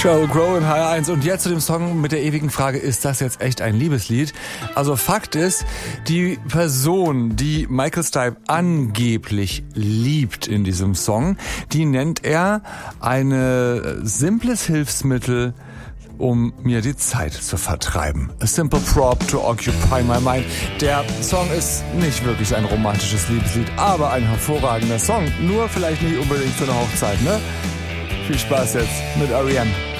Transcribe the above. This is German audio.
Sheryl Crow im HR1 und jetzt zu dem Song mit der ewigen Frage, ist das jetzt echt ein Liebeslied? Also Fakt ist, die Person, die Michael Stipe angeblich liebt in diesem Song, die nennt er ein simples Hilfsmittel, um mir die Zeit zu vertreiben. A simple prop to occupy my mind. Der Song ist nicht wirklich ein romantisches Liebeslied, aber ein hervorragender Song. Nur vielleicht nicht unbedingt für eine Hochzeit, ne? Viel Spaß jetzt mit R.E.M.